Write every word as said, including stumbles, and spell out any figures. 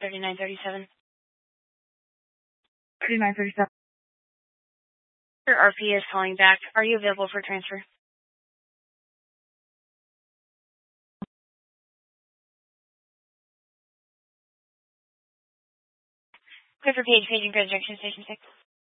thirty-nine thirty-seven. thirty-nine thirty-seven. Your R P is calling back. Are you available for transfer? Clear for page, page and projection station six.